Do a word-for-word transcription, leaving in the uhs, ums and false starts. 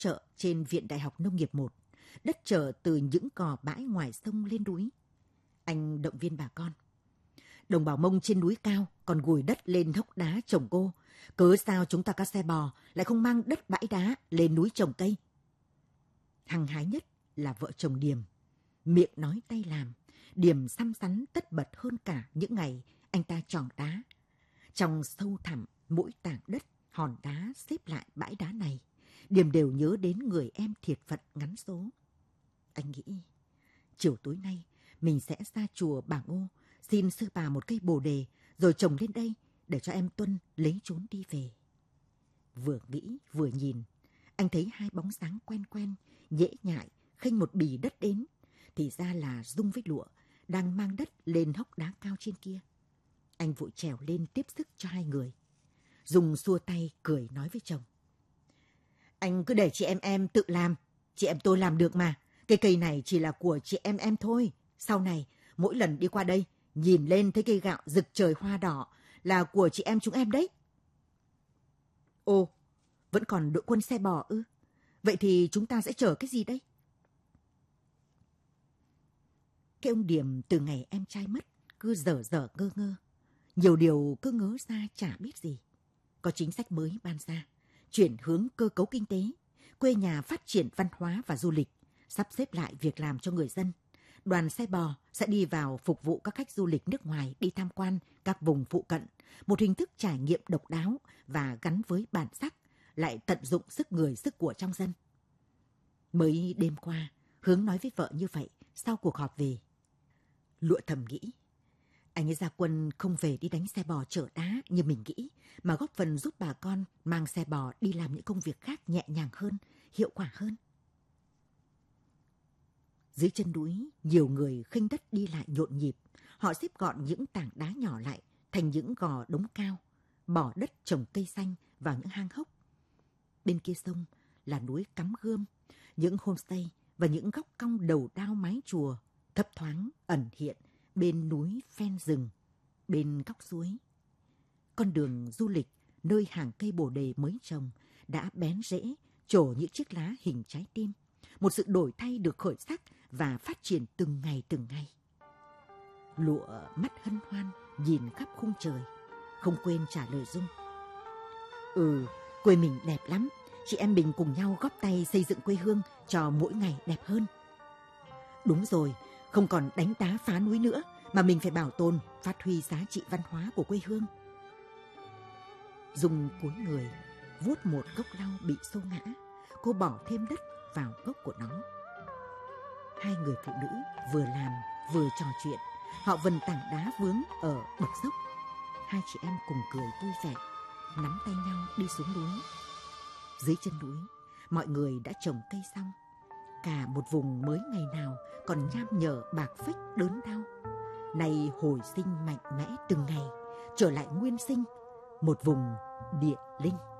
chợ trên Viện Đại học Nông nghiệp một, đất chợ từ những cò bãi ngoài sông lên núi. Anh động viên bà con. Đồng bào Mông trên núi cao còn gùi đất lên hốc đá trồng ô. Cớ sao chúng ta các xe bò lại không mang đất bãi đá lên núi trồng cây? Hăng hái nhất là vợ chồng Điềm. Miệng nói tay làm, Điềm xăm xắn tất bật hơn cả những ngày anh ta tròn đá. Trong sâu thẳm mỗi tảng đất, hòn đá xếp lại bãi đá này, Điềm đều nhớ đến người em thiệt phận ngắn số. Anh nghĩ, chiều tối nay mình sẽ ra chùa Bảng Ô, xin sư bà một cây bồ đề, rồi trồng lên đây để cho em Tuân lấy chốn đi về. Vừa nghĩ vừa nhìn, anh thấy hai bóng dáng quen quen, nhễ nhại, khênh một bì đất đến. Thì ra là Dung với Lụa đang mang đất lên hốc đá cao trên kia. Anh vội trèo lên tiếp sức cho hai người. Dung xua tay cười nói với chồng. Anh cứ để chị em em tự làm, chị em tôi làm được mà. Cây cây này chỉ là của chị em em thôi. Sau này, mỗi lần đi qua đây, nhìn lên thấy cây gạo rực trời hoa đỏ là của chị em chúng em đấy. Ồ, vẫn còn đội quân xe bò ư? Vậy thì chúng ta sẽ chở cái gì đây? Cái ông Điềm từ ngày em trai mất cứ dở dở ngơ ngơ. Nhiều điều cứ ngớ ra chả biết gì. Có chính sách mới ban ra, chuyển hướng cơ cấu kinh tế, quê nhà phát triển văn hóa và du lịch, sắp xếp lại việc làm cho người dân. Đoàn xe bò sẽ đi vào phục vụ các khách du lịch nước ngoài đi tham quan các vùng phụ cận, một hình thức trải nghiệm độc đáo và gắn với bản sắc, lại tận dụng sức người sức của trong dân. Mới đêm qua, Hướng nói với vợ như vậy sau cuộc họp về. Lụa thầm nghĩ, anh ấy ra quân không về đi đánh xe bò chở đá như mình nghĩ, mà góp phần giúp bà con mang xe bò đi làm những công việc khác nhẹ nhàng hơn, hiệu quả hơn. Dưới chân núi, nhiều người khênh đất đi lại nhộn nhịp. Họ xếp gọn những tảng đá nhỏ lại thành những gò đống cao, bỏ đất trồng cây xanh vào những hang hốc. Bên kia sông là núi Cắm Gươm, những homestay và những góc cong đầu đao mái chùa thấp thoáng ẩn hiện bên núi phen rừng, bên góc suối. Con đường du lịch nơi hàng cây bồ đề mới trồng đã bén rễ, trổ những chiếc lá hình trái tim. Một sự đổi thay được khởi sắc và phát triển từng ngày từng ngày. Lụa mắt hân hoan nhìn khắp khung trời, không quên trả lời Dung. Ừ, quê mình đẹp lắm. Chị em mình cùng nhau góp tay xây dựng quê hương cho mỗi ngày đẹp hơn. Đúng rồi, không còn đánh đá phá núi nữa, mà mình phải bảo tồn, phát huy giá trị văn hóa của quê hương. Dung cúi người, vuốt một gốc lau bị xô ngã. Cô bỏ thêm đất vào gốc của nó. Hai người phụ nữ vừa làm vừa trò chuyện. Họ vần tảng đá vướng ở bậc dốc. Hai chị em cùng cười vui vẻ, nắm tay nhau đi xuống núi. Dưới chân núi, mọi người đã trồng cây xong. Cả một vùng mới ngày nào còn nham nhở bạc phách đớn đau, nay hồi sinh mạnh mẽ từng ngày, trở lại nguyên sinh, một vùng địa linh.